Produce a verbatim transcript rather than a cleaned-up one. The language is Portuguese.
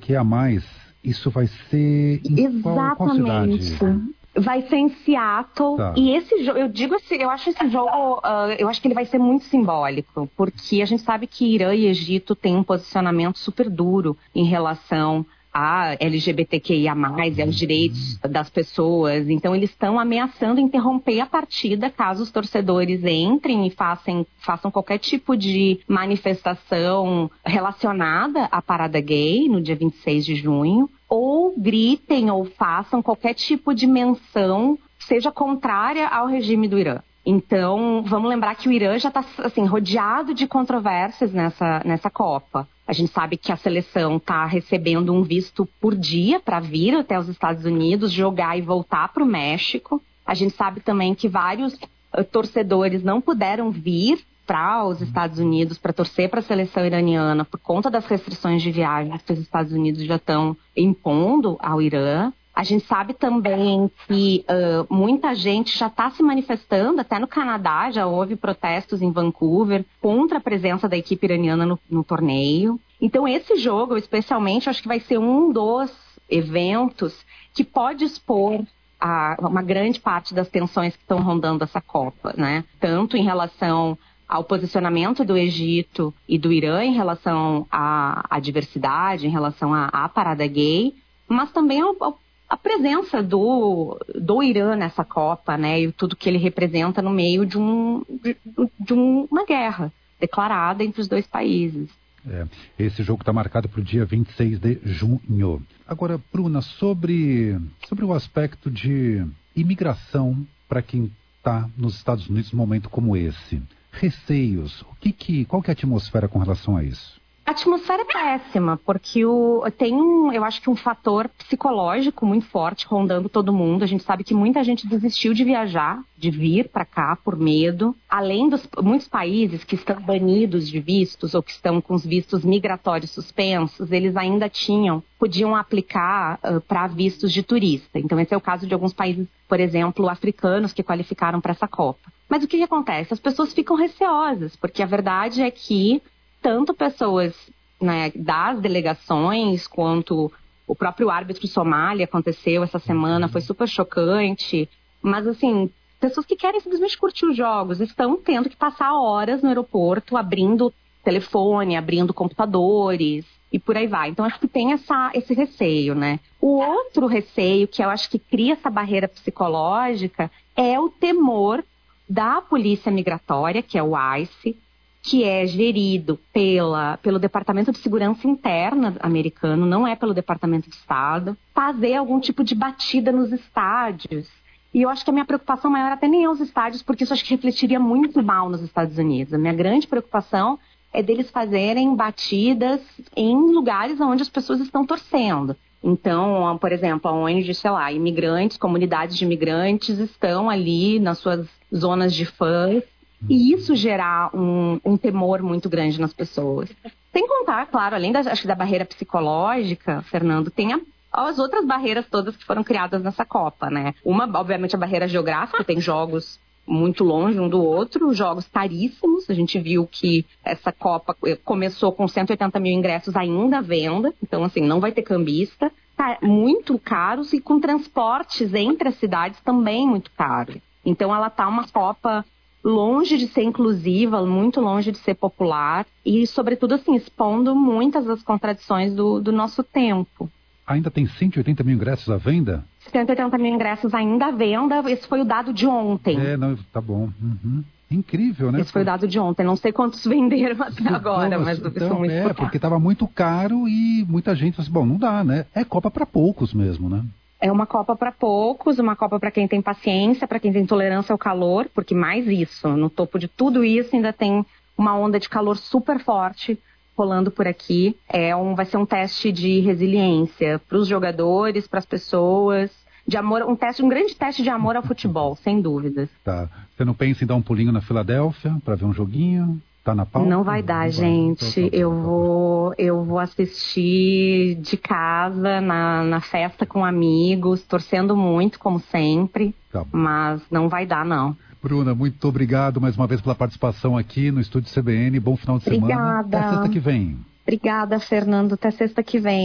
que a mais, isso vai ser em qual, qual cidade? Exatamente. Vai ser em Seattle. Tá. E esse jogo, eu digo assim, eu acho esse jogo, uh, eu acho que ele vai ser muito simbólico, porque a gente sabe que Irã e Egito têm um posicionamento super duro em relação a L G B T Q I A mais, e aos direitos das pessoas. Então eles estão ameaçando interromper a partida caso os torcedores entrem e façam, façam qualquer tipo de manifestação relacionada à parada gay no dia vinte e seis de junho, ou gritem ou façam qualquer tipo de menção seja contrária ao regime do Irã. Então, vamos lembrar que o Irã já está assim, rodeado de controvérsias nessa, nessa Copa. A gente sabe que a seleção está recebendo um visto por dia para vir até os Estados Unidos, jogar e voltar para o México. A gente sabe também que vários uh, torcedores não puderam vir para os Estados Unidos para torcer para a seleção iraniana por conta das restrições de viagem que os Estados Unidos já estão impondo ao Irã. A gente sabe também que uh, muita gente já está se manifestando, até no Canadá já houve protestos em Vancouver contra a presença da equipe iraniana no, no torneio. Então esse jogo, especialmente, acho que vai ser um dos eventos que pode expor a, uma grande parte das tensões que estão rondando essa Copa, né? Tanto em relação ao posicionamento do Egito e do Irã em relação à, à diversidade, em relação à, à parada gay, mas também ao, ao a presença do, do Irã nessa Copa, né, e tudo que ele representa no meio de, um, de, de uma guerra declarada entre os dois países. É, esse jogo está marcado para o dia vinte e seis de junho. Agora, Bruna, sobre, sobre o aspecto de imigração para quem está nos Estados Unidos num momento como esse. Receios, o que que, qual que é a atmosfera com relação a isso? A atmosfera é péssima, porque o, tem um, eu acho que um fator psicológico muito forte rondando todo mundo. A gente sabe que muita gente desistiu de viajar, de vir para cá por medo. Além dos muitos países que estão banidos de vistos ou que estão com os vistos migratórios suspensos, eles ainda tinham, podiam aplicar uh, para vistos de turista. Então esse é o caso de alguns países, por exemplo, africanos que qualificaram para essa Copa. Mas o que, que acontece? As pessoas ficam receosas, porque a verdade é que tanto pessoas, né, das delegações, quanto o próprio árbitro Somália aconteceu essa semana, foi super chocante. Mas, assim, pessoas que querem simplesmente curtir os jogos estão tendo que passar horas no aeroporto, abrindo telefone, abrindo computadores e por aí vai. Então, acho que tem essa, esse receio, né? O outro receio, que eu acho que cria essa barreira psicológica, é o temor da polícia migratória, que é o ICE, que é gerido pela, pelo Departamento de Segurança Interna americano, não é pelo Departamento de Estado, fazer algum tipo de batida nos estádios. E eu acho que a minha preocupação maior até nem é os estádios, porque isso acho que refletiria muito mal nos Estados Unidos. A minha grande preocupação é deles fazerem batidas em lugares onde as pessoas estão torcendo. Então, por exemplo, onde, sei lá, imigrantes, comunidades de imigrantes estão ali nas suas zonas de fãs, e isso gerar um, um temor muito grande nas pessoas. Sem contar, claro, além da, acho que da barreira psicológica, Fernando, tem a, as outras barreiras todas que foram criadas nessa Copa, né? Uma, obviamente, a barreira geográfica, tem jogos muito longe um do outro, jogos caríssimos. A gente viu que essa Copa começou com cento e oitenta mil ingressos ainda à venda, então, assim, não vai ter cambista. Tá muito caros e com transportes entre as cidades também muito caro. Então, ela tá uma Copa longe de ser inclusiva, muito longe de ser popular e, sobretudo, assim, expondo muitas das contradições do, do nosso tempo. Ainda tem cento e oitenta mil ingressos à venda? cento e oitenta mil ingressos ainda à venda, esse foi o dado de ontem. É, não, tá bom. Uhum. Incrível, né? Esse foi o dado de ontem, não sei quantos venderam até agora, então, mas então, são muito é, poucos. porque estava muito caro e muita gente falou assim, bom, não dá, né? É Copa para poucos mesmo, né? É uma Copa para poucos, uma Copa para quem tem paciência, para quem tem tolerância ao calor, porque mais isso, no topo de tudo isso ainda tem uma onda de calor super forte rolando por aqui. É um, vai ser um teste de resiliência para os jogadores, para as pessoas, de amor, um teste, um grande teste de amor ao futebol, sem dúvidas. Tá. Você não pensa em dar um pulinho na Filadélfia para ver um joguinho? Tá na pauta? Não vai dar, não gente. Vai. Então, tá, eu, tá, vou, eu vou assistir de casa, na, na festa com amigos, torcendo muito, como sempre. Tá. Mas não vai dar, não. Bruna, muito obrigado mais uma vez pela participação aqui no Estúdio C B N. Bom final de Obrigada. semana. Até sexta que vem. Obrigada, Fernando. Até sexta que vem.